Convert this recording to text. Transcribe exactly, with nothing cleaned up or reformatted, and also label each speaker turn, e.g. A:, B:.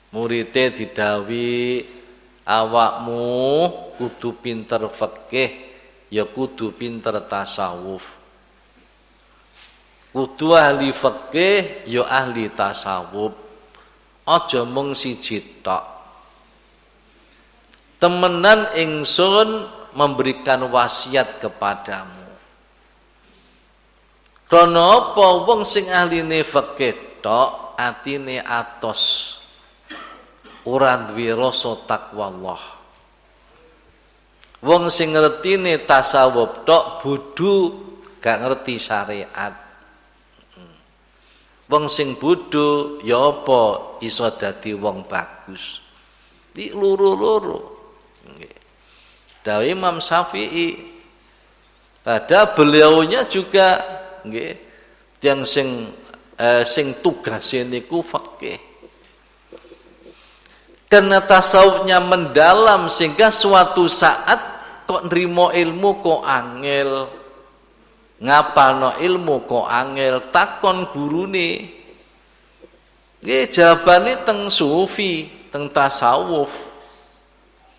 A: Murite didhawuhi awakmu kudu pinter fikih, ya kudu pinter tasawuf. Kudu ahli fikih, ya ahli tasawuf. Aja mung siji tok. Temenan ingsun memberikan wasiat kepadamu. Krana apa wong sing ahline fikih tok atine atos. Ora duwe rasa takwa Allah. Wong sing ngertine tasawuf tok bodho, gak ngerti syariat. Wong sing bodho ya apa iso dadi wong bagus. Iki loro-loro. Nggih. Dawuh Imam Syafi'i. Padahal beliaunya juga nggih yang sing eh, sing tugase niku fikih. Karena tasawufnya mendalam sehingga suatu saat kok nrimo ilmu kok angel, ngapalno ilmu kok angel, takon gurune. Nggih jawabane teng sufi, teng tasawuf.